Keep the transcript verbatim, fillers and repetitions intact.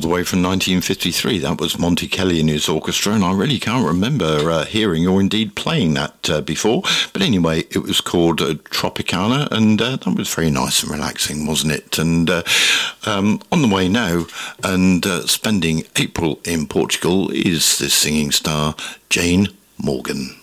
the way from nineteen fifty-three. That was Monty Kelly and his orchestra, and I really can't remember uh, hearing or indeed playing that uh, before. But anyway, it was called uh, Tropicana, and uh, that was very nice and relaxing, wasn't it? And uh, um, on the way now, and uh, spending April in Portugal, is this singing star, Jane Morgan.